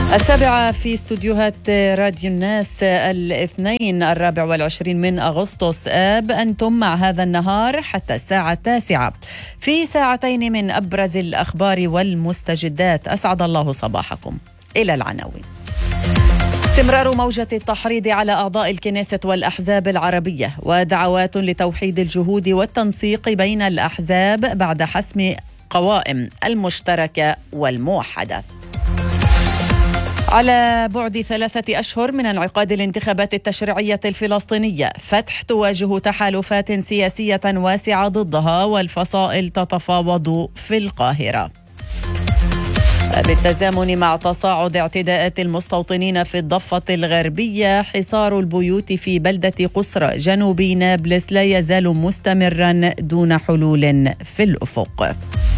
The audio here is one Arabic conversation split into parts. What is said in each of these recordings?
السابعة في استوديوهات راديو الناس الاثنين 24 من أغسطس آب. أنتم مع هذا النهار حتى الساعة 9 في ساعتين من أبرز الأخبار والمستجدات. أسعد الله صباحكم. إلى العناوين: استمرار موجة التحريض على أعضاء الكنيسة والأحزاب العربية، ودعوات لتوحيد الجهود والتنسيق بين الأحزاب بعد حسم قوائم المشتركة والموحدة. على بعد 3 أشهر من انعقاد الانتخابات التشريعية الفلسطينية، فتح تواجه تحالفات سياسية واسعة ضدها، والفصائل تتفاوض في القاهرة. بالتزامن مع تصاعد اعتداءات المستوطنين في الضفة الغربية، حصار البيوت في بلدة قصرى جنوب نابلس لا يزال مستمرا دون حلول في الأفق.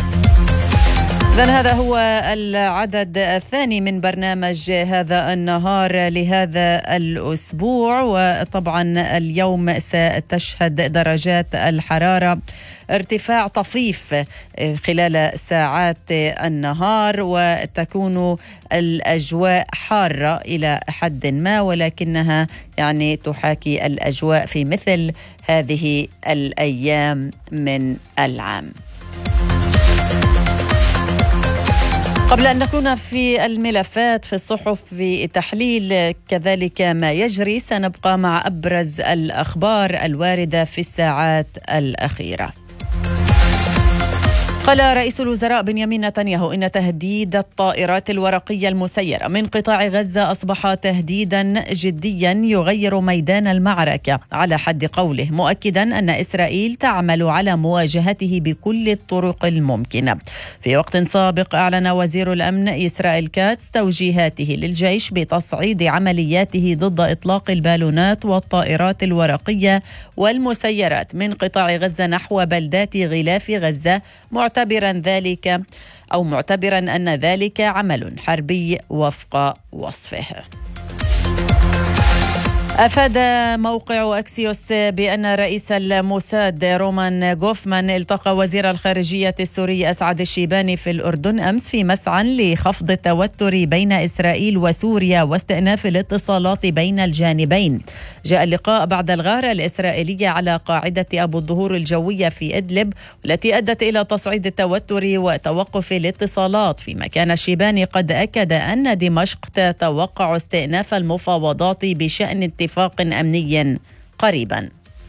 هذا هو العدد الثاني من برنامج هذا النهار لهذا الأسبوع. وطبعا اليوم ستشهد درجات الحرارة ارتفاع طفيف خلال ساعات النهار، وتكون الأجواء حارة إلى حد ما، ولكنها تحاكي الأجواء في مثل هذه الأيام من العام. قبل أن نكون في الملفات، في الصحف، في تحليل كذلك ما يجري، سنبقى مع أبرز الأخبار الواردة في الساعات الأخيرة. قال رئيس الوزراء بنيامين نتنياهو إن تهديد الطائرات الورقية المسيرة من قطاع غزة أصبح تهديدا جديا يغير ميدان المعركة على حد قوله، مؤكدا أن إسرائيل تعمل على مواجهته بكل الطرق الممكنة. في وقت سابق أعلن وزير الأمن إسرائيل كاتس توجيهاته للجيش بتصعيد عملياته ضد إطلاق البالونات والطائرات الورقية والمسيرات من قطاع غزة نحو بلدات غلاف غزة، معتبرا أن ذلك عمل حربي وفق وصفه. أفاد موقع أكسيوس بأن رئيس الموساد رومان غوفمان التقى وزير الخارجية السوري أسعد الشيباني في الأردن أمس في مسعى لخفض التوتر بين إسرائيل وسوريا واستئناف الاتصالات بين الجانبين. جاء اللقاء بعد الغارة الإسرائيلية على قاعدة أبو الظهور الجوية في إدلب، والتي أدت إلى تصعيد التوتر وتوقف الاتصالات، فيما كان الشيباني قد أكد أن دمشق تتوقع استئناف المفاوضات بشأن اتفاق أمني قريبا.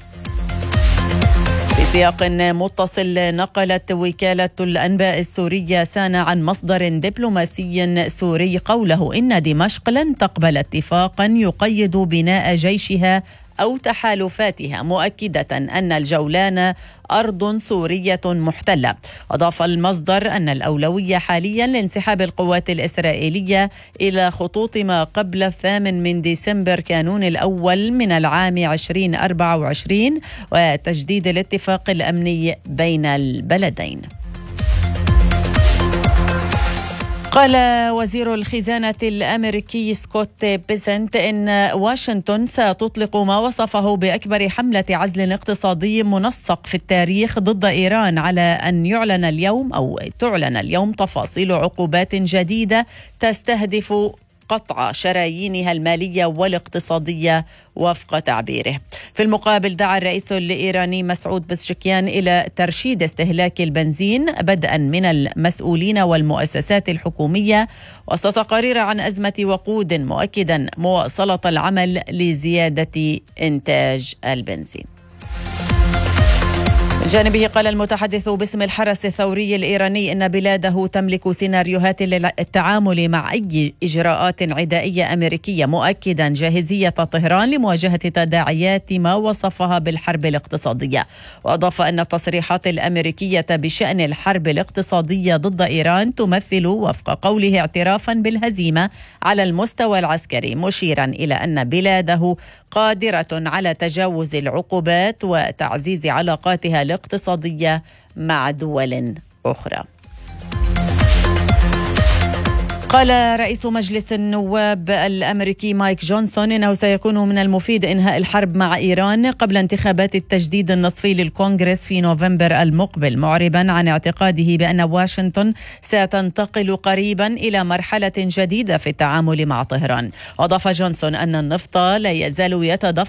في سياق متصل، نقلت وكالة الأنباء السورية سانا عن مصدر دبلوماسي سوري قوله إن دمشق لن تقبل اتفاقا يقيد بناء جيشها أو تحالفاتها، مؤكدة أن الجولان أرض سورية محتلة. أضاف المصدر أن الأولوية حاليا لانسحاب القوات الإسرائيلية إلى خطوط ما قبل 8 ديسمبر كانون الأول من العام 2024 وتجديد الاتفاق الأمني بين البلدين. قال وزير الخزانة الأمريكي سكوت بيسنت إن واشنطن ستطلق ما وصفه بأكبر حملة عزل اقتصادي منسق في التاريخ ضد إيران، على أن تعلن اليوم تفاصيل عقوبات جديدة تستهدف قطع شرايينها المالية والاقتصادية وفق تعبيره. في المقابل، دعا الرئيس الإيراني مسعود بزشكيان إلى ترشيد استهلاك البنزين بدءا من المسؤولين والمؤسسات الحكومية وسط تقارير عن أزمة وقود، مؤكدا مواصلة العمل لزيادة إنتاج البنزين. من جانبه، قال المتحدث باسم الحرس الثوري الإيراني إن بلاده تملك سيناريوهات للتعامل مع أي إجراءات عدائية أمريكية، مؤكدا جاهزية طهران لمواجهة تداعيات ما وصفها بالحرب الاقتصادية. وأضاف أن التصريحات الأمريكية بشأن الحرب الاقتصادية ضد إيران تمثل وفق قوله اعترافا بالهزيمة على المستوى العسكري، مشيرا إلى أن بلاده قادرة على تجاوز العقوبات وتعزيز علاقاتها الاقتصادية مع دول أخرى. قال رئيس مجلس النواب الأمريكي مايك جونسون إنه سيكون من المفيد إنهاء الحرب مع إيران قبل انتخابات التجديد النصفي للكونغرس في نوفمبر المقبل، معربا عن اعتقاده بأن واشنطن ستنتقل قريبا إلى مرحلة جديدة في التعامل مع طهران. أضاف جونسون أن النفط لا يزال يتدفق